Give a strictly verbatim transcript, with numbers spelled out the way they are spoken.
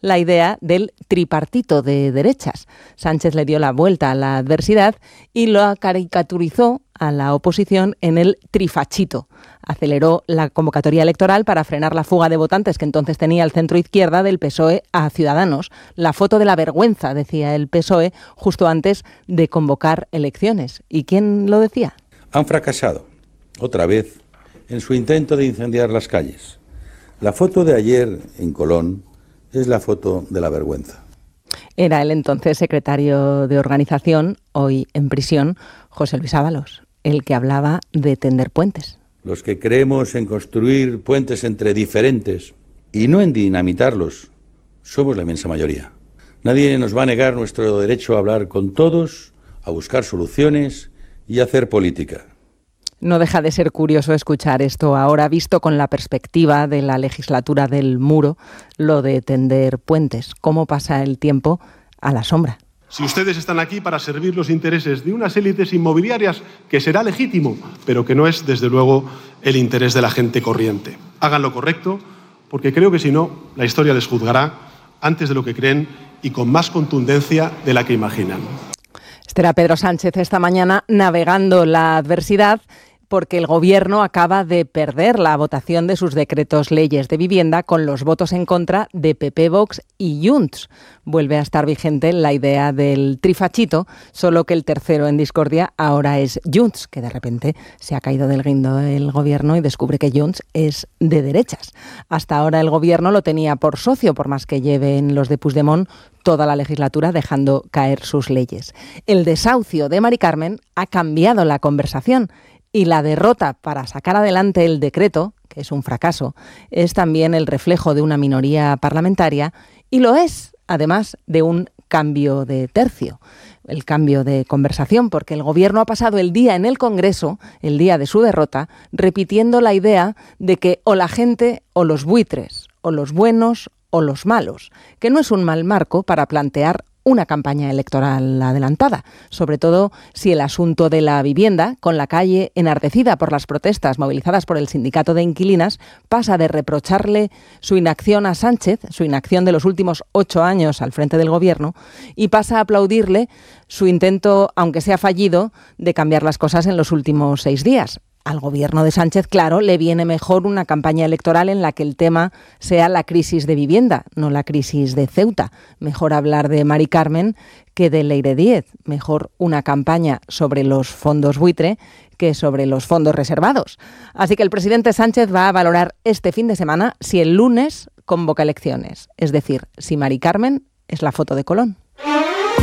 la idea del tripartito de derechas. Sánchez le dio la vuelta a la adversidad y lo caricaturizó a la oposición en el trifachito. Aceleró la convocatoria electoral para frenar la fuga de votantes que entonces tenía el centro-izquierda del P S O E a Ciudadanos. La foto de la vergüenza, decía el P S O E, justo antes de convocar elecciones. ¿Y quién lo decía? Han fracasado, otra vez, en su intento de incendiar las calles. La foto de ayer en Colón es la foto de la vergüenza. Era el entonces secretario de Organización, hoy en prisión, José Luis Ábalos, el que hablaba de tender puentes. Los que creemos en construir puentes entre diferentes y no en dinamitarlos, somos la inmensa mayoría. Nadie nos va a negar nuestro derecho a hablar con todos, a buscar soluciones y a hacer política. No deja de ser curioso escuchar esto ahora, visto con la perspectiva de la legislatura del muro, lo de tender puentes. ¿Cómo pasa el tiempo a la sombra? Si ustedes están aquí para servir los intereses de unas élites inmobiliarias, que será legítimo, pero que no es, desde luego, el interés de la gente corriente. Hagan lo correcto, porque creo que si no, la historia les juzgará antes de lo que creen y con más contundencia de la que imaginan. Este era Pedro Sánchez esta mañana navegando la adversidad, porque el Gobierno acaba de perder la votación de sus decretos leyes de vivienda con los votos en contra de P P, Vox y Junts. Vuelve a estar vigente la idea del trifachito, solo que el tercero en discordia ahora es Junts, que de repente se ha caído del guindo el Gobierno y descubre que Junts es de derechas. Hasta ahora el Gobierno lo tenía por socio, por más que lleven los de Puigdemont toda la legislatura dejando caer sus leyes. El desahucio de Mari Carmen ha cambiado la conversación. Y la derrota para sacar adelante el decreto, que es un fracaso, es también el reflejo de una minoría parlamentaria y lo es, además, de un cambio de tercio, el cambio de conversación, porque el Gobierno ha pasado el día en el Congreso, el día de su derrota, repitiendo la idea de que o la gente o los buitres, o los buenos o los malos, que no es un mal marco para plantear una campaña electoral adelantada, sobre todo si el asunto de la vivienda, con la calle enardecida por las protestas movilizadas por el sindicato de inquilinas, pasa de reprocharle su inacción a Sánchez, su inacción de los últimos ocho años al frente del Gobierno, y pasa a aplaudirle su intento, aunque sea fallido, de cambiar las cosas en los últimos seis días. Al Gobierno de Sánchez, claro, le viene mejor una campaña electoral en la que el tema sea la crisis de vivienda, no la crisis de Ceuta. Mejor hablar de Mari Carmen que de Leire Díez. Mejor una campaña sobre los fondos buitre que sobre los fondos reservados. Así que el presidente Sánchez va a valorar este fin de semana si el lunes convoca elecciones. Es decir, si Mari Carmen es la foto de Colón.